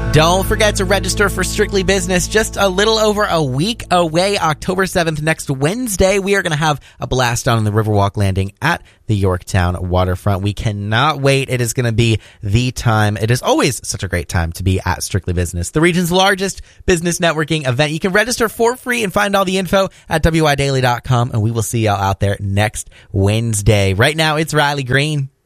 Don't forget to register for Strictly Business just a little over a week away, October 7th, next Wednesday. We are going to have a blast down on the Riverwalk Landing at the Yorktown waterfront. We cannot wait. It is going to be the time. It is always such a great time to be at Strictly Business, the region's largest business networking event. You can register for free and find all the info at widaily.com, and we will see y'all out there next Wednesday. Right now, it's Riley Green.